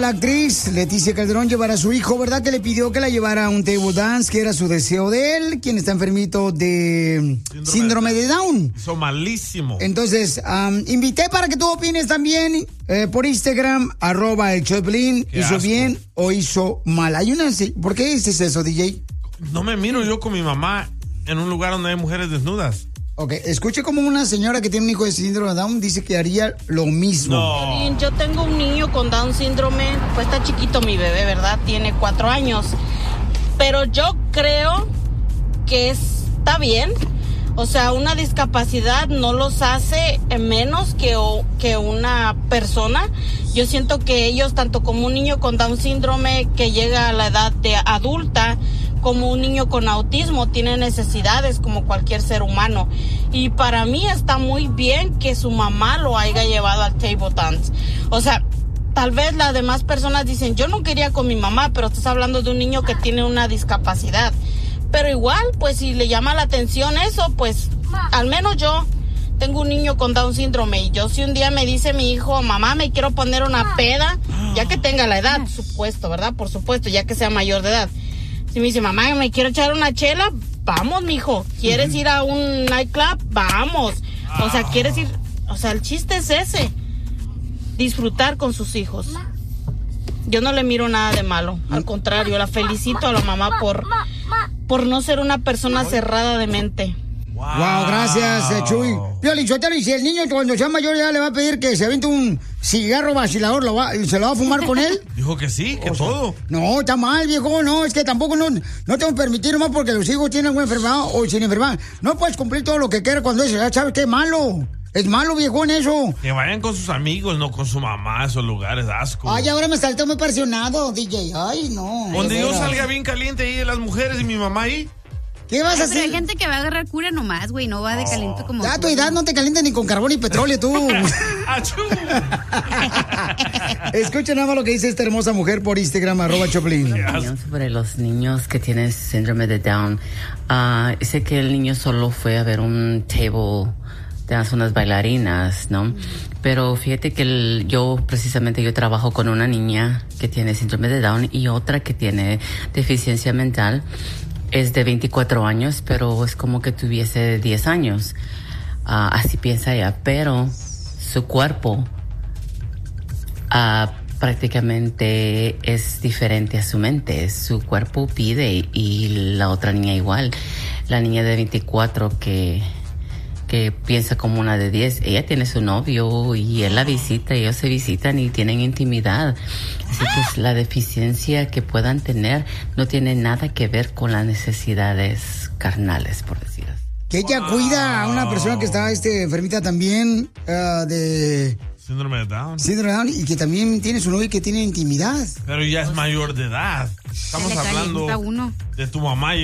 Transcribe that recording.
la actriz Leticia Calderón llevar a su hijo, ¿verdad? Que le pidió que la llevara a un table dance, que era su deseo de él, quien está enfermito de síndrome de Down. Hizo malísimo. Entonces, invité para que tú opines también por Instagram, @el Choplin. ¿Hizo bien o hizo mal? Hay una... ¿Por qué dices eso, DJ? No me miro yo con mi mamá en un lugar donde hay mujeres desnudas. Ok, escuche como una señora que tiene un hijo de síndrome de Down dice que haría lo mismo. No. Yo tengo un niño con Down síndrome, pues está chiquito mi bebé, ¿verdad? Tiene 4 años. Pero yo creo que está bien. O sea, una discapacidad no los hace menos que una persona. Yo siento que ellos, tanto como un niño con Down síndrome que llega a la edad de adulta, como un niño con autismo, tiene necesidades como cualquier ser humano. Y para mí está muy bien que su mamá lo haya llevado al table dance. O sea, tal vez las demás personas dicen, yo no quería con mi mamá, pero estás hablando de un niño que tiene una discapacidad. Pero igual, pues si le llama la atención eso, pues al menos yo tengo un niño con Down síndrome y yo si un día me dice mi hijo, mamá, me quiero poner una peda, ya que tenga la edad, supuesto, ¿verdad? Por supuesto, ya que sea mayor de edad. Si me dice, mamá, me quiero echar una chela, vamos, mijo. ¿Quieres ir a un nightclub? Vamos. O sea, ¿quieres ir? O sea, el chiste es ese. Disfrutar con sus hijos. Yo no le miro nada de malo. Al contrario, la felicito a la mamá por no ser una persona cerrada de mente. Wow, gracias, Chuy. Piolín Sotelo, y si el niño cuando sea mayor ya le va a pedir que se aviente un cigarro vacilador, ¿se lo va a fumar con él? Dijo que sí, que todo. No, está mal, viejo, no, es que tampoco no te voy a permitir nomás porque los hijos tienen alguna enfermedad o sin enfermedad. No puedes cumplir todo lo que quieras cuando es, ya sabes que es malo. Es malo, viejón, eso. Que vayan con sus amigos, no con su mamá a esos lugares, asco. Ay, ahora me salté muy presionado, DJ. Ay, no. Donde yo salga bien caliente ahí de las mujeres y mi mamá ahí. ¿Qué vas a hacer? Pero hay gente que va a agarrar cura nomás, güey, no va de caliente como... Ya a tu edad no te calientes ni con carbón y petróleo, tú. Escucha nada más lo que dice esta hermosa mujer por Instagram, @Choplin. Sobre los niños que tienen síndrome de Down. Dice que el niño solo fue a ver un table dance, unas bailarinas, ¿no? Pero fíjate que yo trabajo con una niña que tiene síndrome de Down y otra que tiene deficiencia mental. Es de 24 años, pero es como que tuviese 10 años. Así piensa ella, pero su cuerpo prácticamente es diferente a su mente. Su cuerpo pide y la otra niña igual. La niña de 24 que piensa como una de 10, ella tiene su novio y él la visita, ellos se visitan y tienen intimidad. Así que la deficiencia que puedan tener no tiene nada que ver con las necesidades carnales, por decir así. Que ella cuida a una persona que está enfermita también de... Síndrome de Down. Síndrome de Down y que también tiene su novio y que tiene intimidad. Pero ya es mayor de edad. Estamos hablando de tu mamá.